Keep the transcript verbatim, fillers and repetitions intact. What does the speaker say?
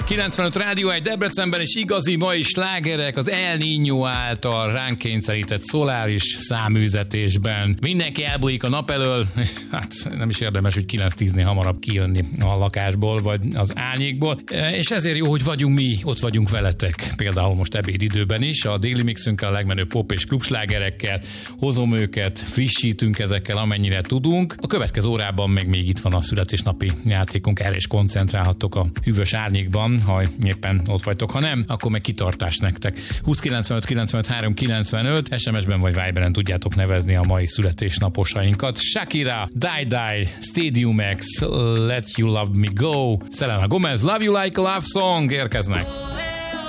kilencvenöt Rádió egy Debrecenben, és igazi mai slágerek az El Niño által ránk kényszerített szoláris száműzetésben. Mindenki elbújik a nap elől, hát nem is érdemes, hogy kilenc-tíznél hamarabb kijönni a lakásból, vagy az árnyékból, és ezért jó, hogy vagyunk mi, ott vagyunk veletek. Például most ebédidőben is, a déli mixünkkel, a legmenőbb pop és klubslágerekkel, hozom őket, frissítünk ezekkel, amennyire tudunk. A következő órában meg még itt van a születésnapi játékunk, erre is koncentrálhattok a hűvös árnyékban, ha éppen ott vagytok, ha nem, akkor meg kitartás nektek. húsz kilencvenöt kilencvenöt három kilencvenöt, es em es-ben vagy Viberen tudjátok nevezni a mai születésnaposainkat. Shakira, Die Die, Stadium X, Let You Love Me Go, Selena Gomez, Love You Like a Love Song érkeznek.